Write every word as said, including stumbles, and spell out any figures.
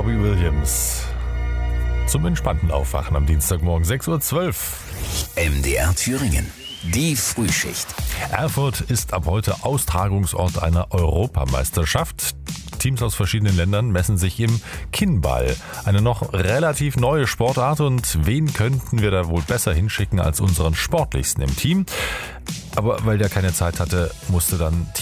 Robbie Williams. Zum entspannten Aufwachen am Dienstagmorgen sechs Uhr zwölf. M D R Thüringen. Die Frühschicht. Erfurt ist ab heute Austragungsort einer Europameisterschaft. Teams aus verschiedenen Ländern messen sich im Kinnball. Eine noch relativ neue Sportart, und wen könnten wir da wohl besser hinschicken als unseren Sportlichsten im Team? Aber weil der keine Zeit hatte, musste dann